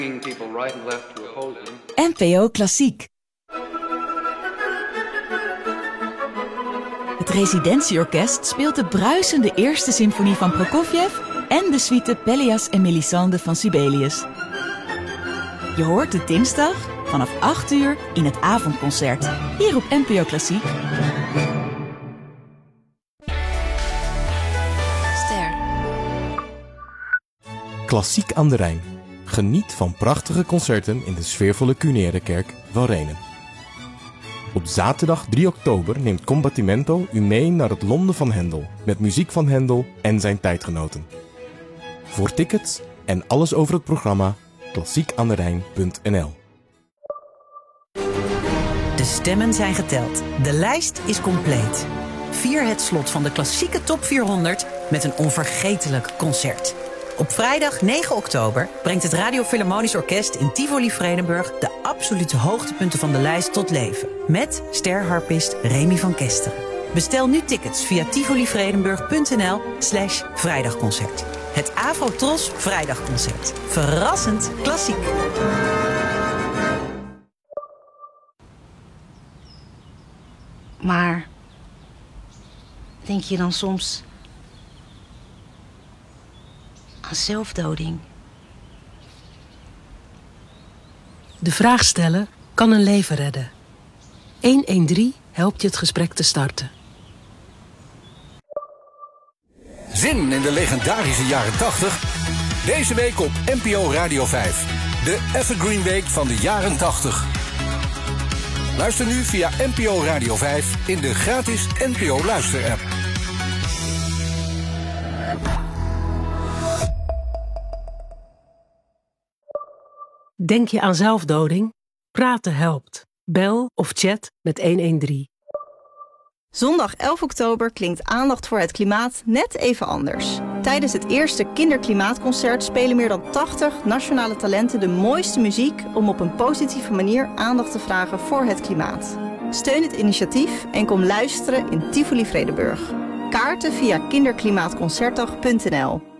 NPO Klassiek. Het Residentieorkest speelt de bruisende eerste symfonie van Prokofjev en de suite Pelléas en Mélisande van Sibelius. Je hoort het dinsdag vanaf 8 uur in het avondconcert, hier op NPO Klassiek. Ster. Klassiek aan de Rijn. Geniet van prachtige concerten in de sfeervolle Cunerekerk van Renen. Op zaterdag 3 oktober neemt Combattimento u mee naar het Londen van Händel, met muziek van Händel en zijn tijdgenoten. Voor tickets en alles over het programma, klassiekaanderijn.nl. De stemmen zijn geteld. De lijst is compleet. Vier het slot van de klassieke top 400 met een onvergetelijk concert. Op vrijdag 9 oktober brengt het Radio Philharmonisch Orkest in Tivoli Vredenburg de absolute hoogtepunten van de lijst tot leven. Met sterharpist Remy van Kesteren. Bestel nu tickets via tivolivredenburg.nl/vrijdagconcert. Het Afro-Tros Vrijdagconcert. Verrassend klassiek. Maar denk je dan soms aan zelfdoding? De vraag stellen kan een leven redden. 113 helpt je het gesprek te starten. Zin in de legendarische jaren 80? Deze week op NPO Radio 5. De Evergreen Week van de jaren 80. Luister nu via NPO Radio 5 in de gratis NPO Luister-app. Denk je aan zelfdoding? Praten helpt. Bel of chat met 113. Zondag 11 oktober klinkt aandacht voor het klimaat net even anders. Tijdens het eerste Kinderklimaatconcert spelen meer dan 80 nationale talenten de mooiste muziek om op een positieve manier aandacht te vragen voor het klimaat. Steun het initiatief en kom luisteren in Tivoli Vredenburg. Kaarten via kinderklimaatconcertdag.nl.